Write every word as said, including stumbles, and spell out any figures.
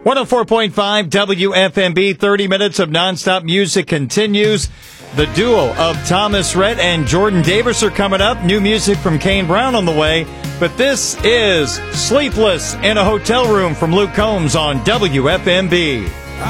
one oh four point five W F M B, thirty minutes of nonstop music continues. The duo of Thomas Rhett and Jordan Davis are coming up. New music from Kane Brown on the way. But this is Sleepless in a Hotel Room from Luke Combs on W F M B.